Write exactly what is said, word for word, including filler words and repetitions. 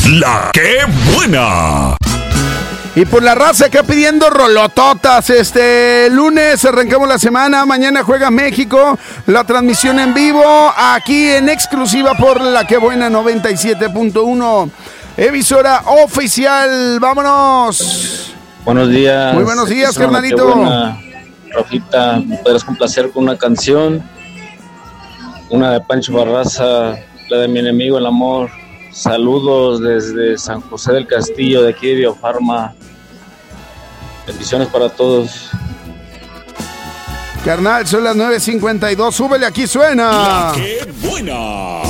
La que buena. Y por la raza que pidiendo rolototas, este lunes arrancamos la semana, mañana juega México, la transmisión en vivo, aquí en exclusiva por La Que Buena noventa y siete punto uno, emisora oficial, vámonos. Buenos días. Muy buenos días, carnalito. Rafita, me podrás complacer con una canción, una de Pancho Barraza, la de Mi Enemigo el Amor. Saludos desde San José del Castillo, de aquí de Biofarma. Bendiciones para todos. Carnal, son las nueve cincuenta y dos, súbele, aquí suena. La Que Buena.